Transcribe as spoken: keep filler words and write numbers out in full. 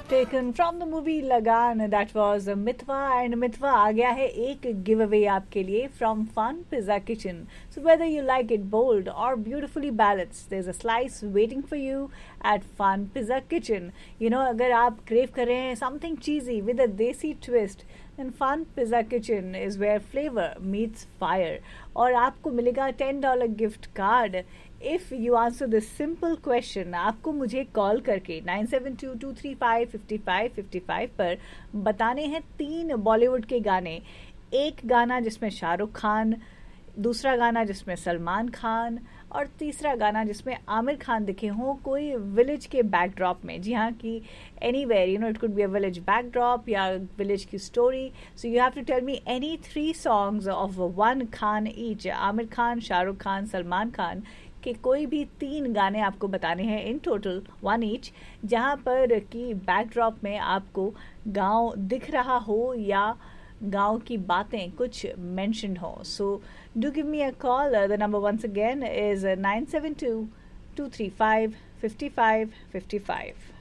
taken from the movie Lagan. That was Mitwa, and Mitwa आ गया है एक giveaway आपके लिए from Fun Pizza Kitchen. So whether you like it bold or beautifully balanced, there's a slice waiting for you at Fun Pizza Kitchen. You know, अगर आप crave कर रहे हैं something cheesy with a desi twist, then Fun Pizza Kitchen is where flavor meets fire. और आपको मिलेगा ten dollars gift card if you answer this simple question. आपको मुझे कॉल करके nine seven two two three five five five five five पर बताने हैं तीन बॉलीवुड के गाने. एक गाना जिसमें शाहरुख खान, दूसरा गाना जिसमें सलमान खान और तीसरा गाना जिसमें आमिर खान दिखे हों कोई विलेज के बैकड्रॉप में. जी हाँ, कि anywhere, you know, it could be a village backdrop या विलेज की story. So you have to tell me any three songs of one Khan each. Aamir Khan, Shahrukh Khan, Salman Khan के कोई भी तीन गाने आपको बताने हैं, इन टोटल वन ईच, जहाँ पर कि बैकड्रॉप में आपको गांव दिख रहा हो या गांव की बातें कुछ मेंशन हो. So do give me a call. The number once again is nine seven two two three five five five five five.